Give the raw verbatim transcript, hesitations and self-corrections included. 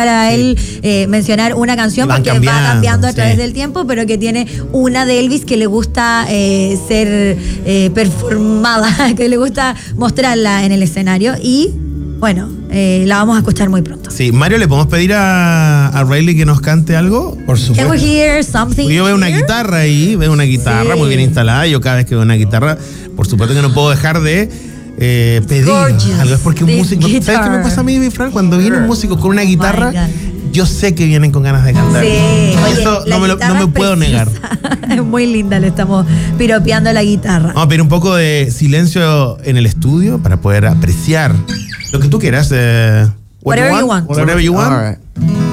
para él eh, mencionar una canción porque va cambiando a través sí. del tiempo, pero que tiene una de Elvis que le gusta eh, ser eh, performada, que le gusta mostrarla en el escenario y bueno, eh, la vamos a escuchar muy pronto. Sí, Mario, ¿le podemos pedir a, a Riley que nos cante algo? Por supuesto. Can we hear something? Yo veo una here? guitarra ahí, veo una guitarra sí. muy bien instalada. Yo cada vez que veo una guitarra, por supuesto que no puedo dejar de eh, pedir Gorgeous. algo. Es porque un músico... Guitar. ¿Sabes qué me pasa a mí, mi Fran? Cuando viene un músico con una guitarra, oh yo sé que vienen con ganas de cantar. Sí. Oye, eso no me, lo, no me puedo negar. Es muy linda, le estamos piropeando la guitarra. Vamos a pedir un poco de silencio en el estudio para poder apreciar lo que tú quieras. Eh, Whatever you want. Whatever you want. All right.